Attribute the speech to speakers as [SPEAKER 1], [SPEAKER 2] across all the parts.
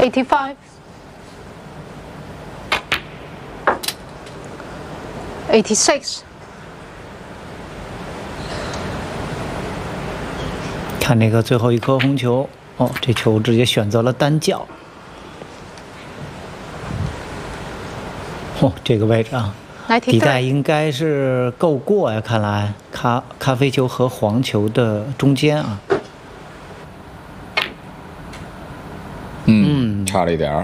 [SPEAKER 1] 85, 86.
[SPEAKER 2] 看这个最后一颗红球，哦，这球直接选择了单叫。哦，这个位置啊，底带应该是够过呀，看来咖啡球和黄球的中间啊。
[SPEAKER 3] 差了一点儿。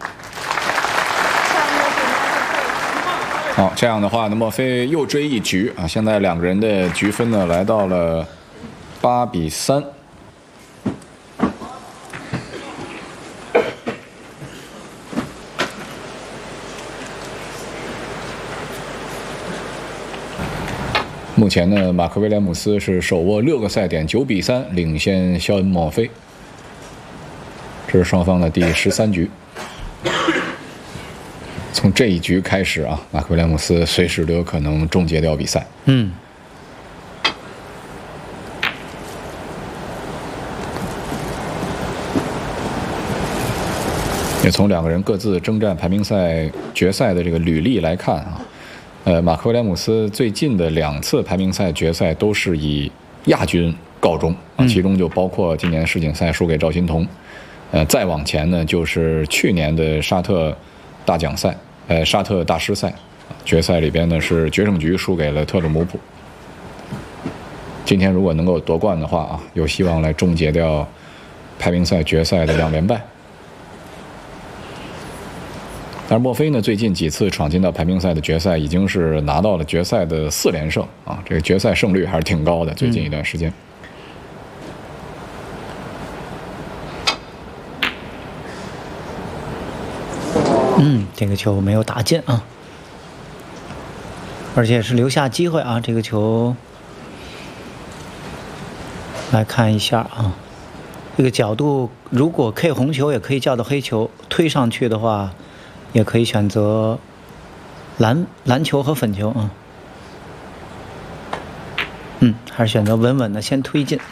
[SPEAKER 3] 好，这样的话呢，墨菲又追一局啊！现在两个人的局分呢来到了8比3。目前呢，马克·威廉姆斯是手握6个赛点，9比3领先肖恩·墨菲。这是双方的第13局。从这一局开始啊，马克·威廉姆斯随时都有可能终结掉比赛。也从两个人各自征战排名赛决赛的这个履历来看啊，马克·威廉姆斯最近的2次排名赛决赛都是以亚军告终啊，其中就包括今年世锦赛输给赵心童，再往前呢就是去年的沙特大奖赛，沙特大师赛决赛里边呢是决胜局输给了特鲁姆普。今天如果能够夺冠的话啊，有希望来终结掉排名赛决赛的2连败。而墨菲呢，最近几次闯进到排名赛的决赛，已经是拿到了决赛的4连胜啊，这个决赛胜率还是挺高的。最近一段时间，
[SPEAKER 2] 这个球没有打进啊，而且是留下机会啊。这个球来看一下啊，这个角度如果 K 红球也可以叫到黑球，推上去的话。也可以选择蓝球和粉球啊，还是选择稳稳的先推进。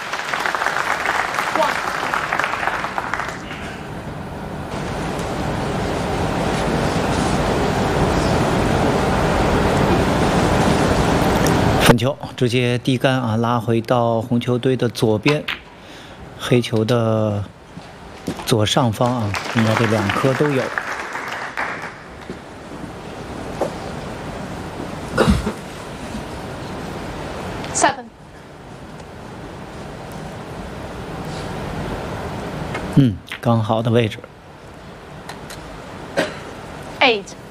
[SPEAKER 2] 粉球直接低杆啊，拉回到红球堆的左边，黑球的左上方啊，应该这2颗都有。刚好的位置。
[SPEAKER 1] 8.